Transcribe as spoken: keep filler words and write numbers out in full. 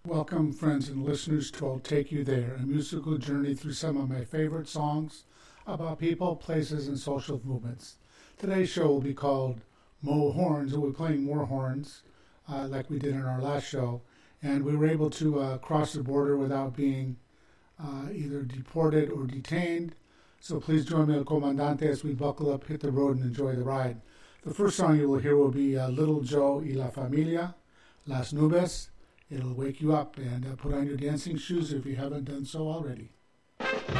Welcome, friends and listeners, to I'll Take You There, a musical journey through some of my favorite songs about people, places, and social movements. Today's show will be called Mo Horns. We'll be playing more horns, uh, like we did in our last show. And we were able to uh, cross the border without being uh, either deported or detained. So please join me, El Comandante, as we buckle up, hit the road, and enjoy the ride. The first song you will hear will be uh, Little Joe y la Familia, Las Nubes. It'll wake you up, and uh, put on your dancing shoes if you haven't done so already.